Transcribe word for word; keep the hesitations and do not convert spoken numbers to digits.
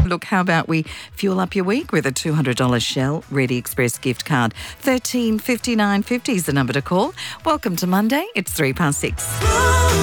look, how about we fuel up your week with a two hundred dollars Shell Ready Express gift card? thirteen fifty-nine fifty is the number to call. Welcome to Monday. It's three past six.